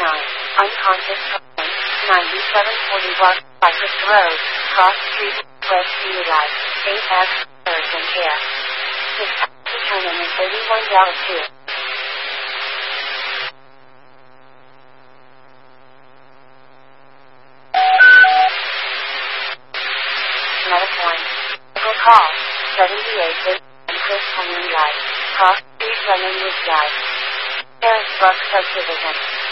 unconscious person, 9740 Block, Cypress Road, Cross Street, West Eli, 8F, urgent care. Dispatch determined in 31 2. Medical call, 78 Chris Henry Life, Cross Street, Lemon Ridge Drive, Harrisburg Subdivision.